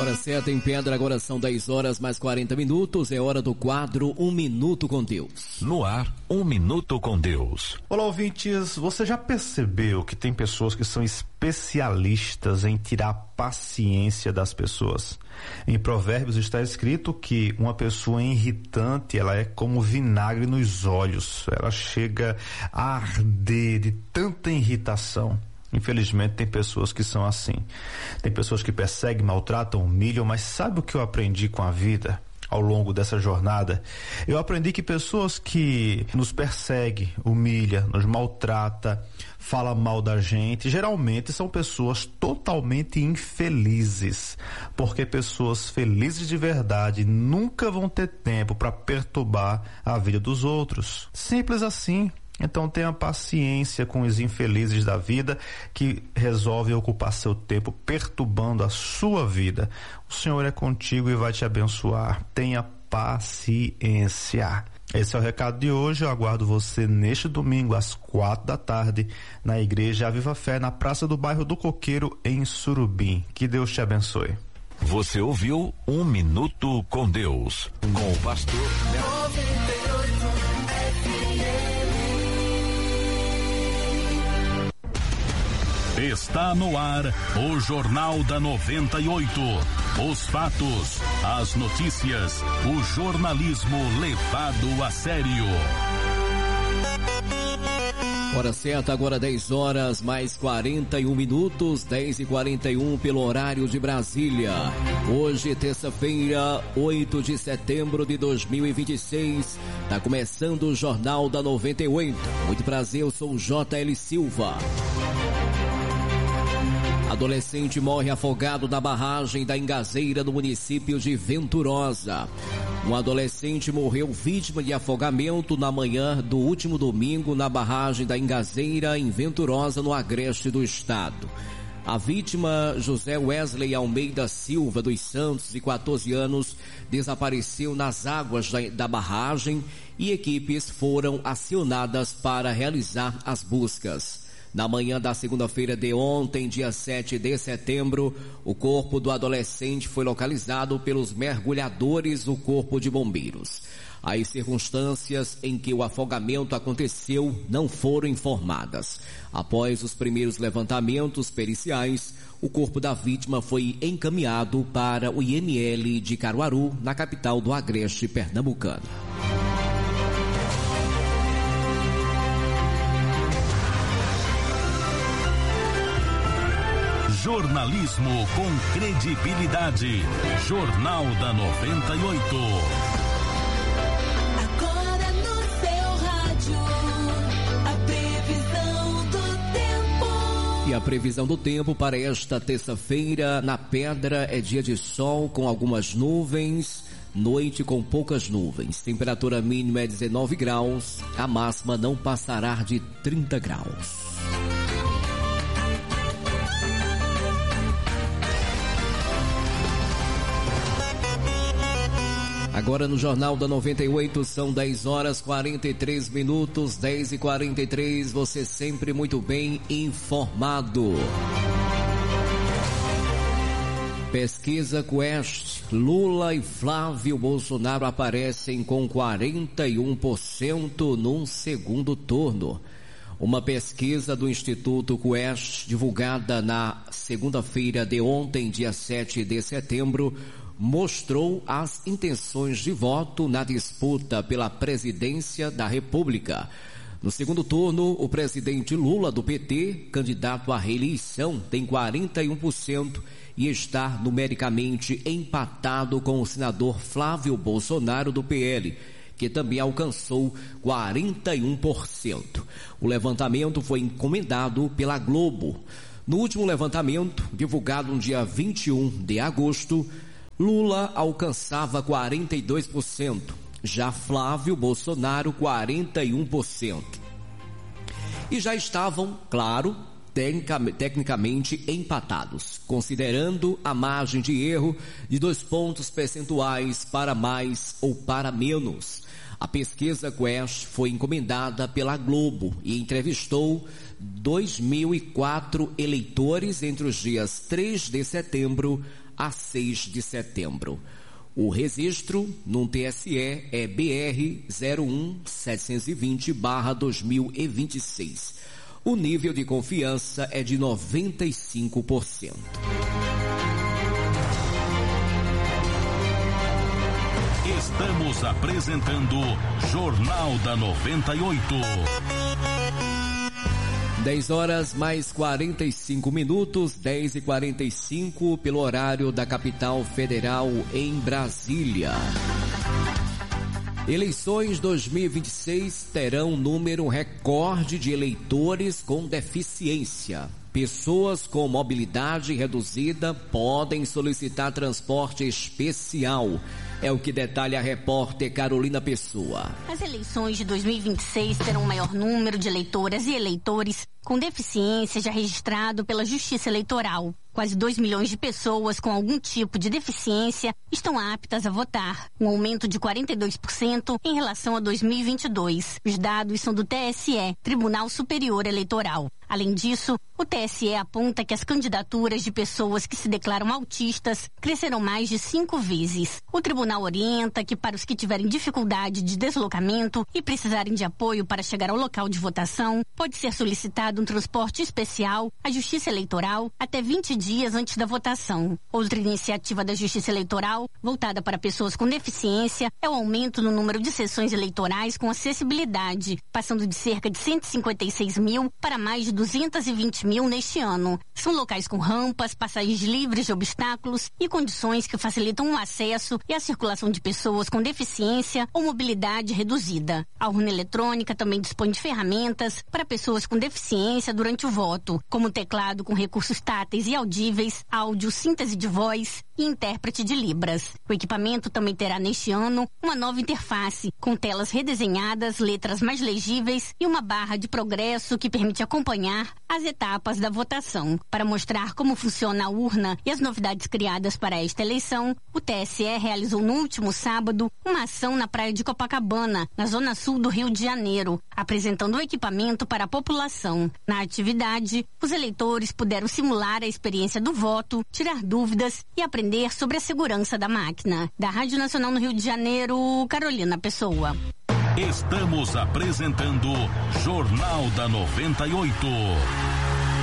Hora certa em Pedra, agora são 10 horas mais 40 minutos, é hora do quadro 1 Minuto com Deus. No ar, 1 Minuto com Deus. Olá, ouvintes, você já percebeu que tem pessoas que são especialistas em tirar a paciência das pessoas? Em Provérbios está escrito que uma pessoa irritante, ela é como vinagre nos olhos, ela chega a arder de tanta irritação. Infelizmente tem pessoas que são assim. Tem pessoas que perseguem, maltratam, humilham, mas sabe o que eu aprendi com a vida ao longo dessa jornada? Eu aprendi que pessoas que nos perseguem, humilham, nos maltrata, fala mal da gente, geralmente são pessoas totalmente infelizes, porque pessoas felizes de verdade nunca vão ter tempo para perturbar a vida dos outros. Simples assim. Então tenha paciência com os infelizes da vida que resolvem ocupar seu tempo perturbando a sua vida. O Senhor é contigo e vai te abençoar. Tenha paciência. Esse é o recado de hoje. Eu aguardo você neste domingo às 4h na Igreja Aviva Fé, na Praça do Bairro do Coqueiro, em Surubim. Que Deus te abençoe. Você ouviu 1 Minuto com Deus, com o pastor Está no ar o Jornal da 98. Os fatos, as notícias, o jornalismo levado a sério. Hora certa, agora 10 horas mais 41 minutos, 10h41 pelo horário de Brasília. Hoje, terça-feira, 8 de setembro de 2026. Está começando o Jornal da 98. Muito prazer, eu sou o J.L. Silva. Adolescente morre afogado na barragem da Ingazeira, no município de Venturosa. Um adolescente morreu vítima de afogamento na manhã do último domingo na barragem da Ingazeira, em Venturosa, no agreste do estado. A vítima, José Wesley Almeida Silva dos Santos, de 14 anos, desapareceu nas águas da barragem e equipes foram acionadas para realizar as buscas. Na manhã da segunda-feira de ontem, dia 7 de setembro, o corpo do adolescente foi localizado pelos mergulhadores do Corpo de Bombeiros. As circunstâncias em que o afogamento aconteceu não foram informadas. Após os primeiros levantamentos periciais, o corpo da vítima foi encaminhado para o IML de Caruaru, na capital do agreste pernambucano. Jornalismo com credibilidade. Jornal da 98. Agora no seu rádio, a previsão do tempo. E a previsão do tempo para esta terça-feira na Pedra é dia de sol com algumas nuvens, noite com poucas nuvens. Temperatura mínima é 19 graus, a máxima não passará de 30 graus. Agora no Jornal da 98 são 10 horas 43 minutos, 10h43, você sempre muito bem informado. Pesquisa Quest, Lula e Flávio Bolsonaro aparecem com 41% num segundo turno. Uma pesquisa do Instituto Quest, divulgada na segunda-feira de ontem, dia 7 de setembro, mostrou as intenções de voto na disputa pela presidência da República. No segundo turno, o presidente Lula, do PT, candidato à reeleição, tem 41% e está numericamente empatado com o senador Flávio Bolsonaro, do PL, que também alcançou 41%. O levantamento foi encomendado pela Globo. No último levantamento, divulgado no dia 21 de agosto, Lula alcançava 42%, já Flávio Bolsonaro 41%. E já estavam, claro, tecnicamente empatados, considerando a margem de erro de 2 pontos percentuais para mais ou para menos. A pesquisa Quest foi encomendada pela Globo e entrevistou 2.004 eleitores entre os dias 3 de setembro a 6 de setembro. O registro no TSE é BR 01720/2026. O nível de confiança é de 95%. Estamos apresentando Jornal da 98. 10 horas mais 45 minutos, 10h45 pelo horário da capital federal em Brasília. Eleições 2026 terão número recorde de eleitores com deficiência. Pessoas com mobilidade reduzida podem solicitar transporte especial. É o que detalha a repórter Carolina Pessoa. As eleições de 2026 terão o maior número de eleitoras e eleitores com deficiência já registrado pela Justiça Eleitoral. Quase 2 milhões de pessoas com algum tipo de deficiência estão aptas a votar, um aumento de 42% em relação a 2022. Os dados são do TSE, Tribunal Superior Eleitoral. Além disso, o TSE aponta que as candidaturas de pessoas que se declaram autistas crescerão mais de 5 vezes. O tribunal orienta que para os que tiverem dificuldade de deslocamento e precisarem de apoio para chegar ao local de votação, pode ser solicitado um transporte especial à Justiça Eleitoral até 20 dias antes da votação. Outra iniciativa da Justiça Eleitoral, voltada para pessoas com deficiência, é o aumento no número de sessões eleitorais com acessibilidade, passando de cerca de 156 mil para mais de 220 mil neste ano. São locais com rampas, passagens livres de obstáculos e condições que facilitam o acesso e a circulação de pessoas com deficiência ou mobilidade reduzida. A urna eletrônica também dispõe de ferramentas para pessoas com deficiência durante o voto, como teclado com recursos táteis e audíveis, áudio, síntese de voz e intérprete de Libras. O equipamento também terá neste ano uma nova interface, com telas redesenhadas, letras mais legíveis e uma barra de progresso que permite acompanhar as etapas da votação. Para mostrar como funciona a urna e as novidades criadas para esta eleição, o TSE realizou no último sábado uma ação na praia de Copacabana, na zona sul do Rio de Janeiro, apresentando o equipamento para a população. Na atividade, os eleitores puderam simular a experiência do voto, tirar dúvidas e aprender sobre a segurança da máquina. Da Rádio Nacional no Rio de Janeiro, Carolina Pessoa. Estamos apresentando Jornal da 98.